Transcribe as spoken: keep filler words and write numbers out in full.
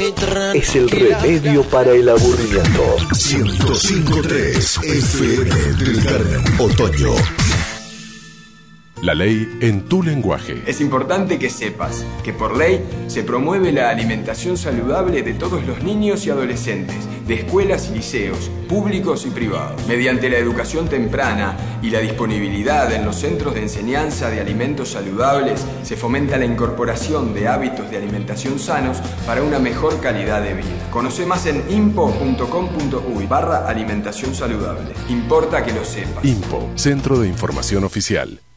es el remedio para el aburrimiento. ciento cinco punto tres F M del Carmen, Otoño. La ley en tu lenguaje. Es importante que sepas que por ley se promueve la alimentación saludable de todos los niños y adolescentes, de escuelas y liceos, públicos y privados. Mediante la educación temprana y la disponibilidad en los centros de enseñanza de alimentos saludables, se fomenta la incorporación de hábitos de alimentación sanos para una mejor calidad de vida. Conoce más en impo punto com punto uy barra alimentación saludable. Importa que lo sepas. INPO, Centro de Información Oficial.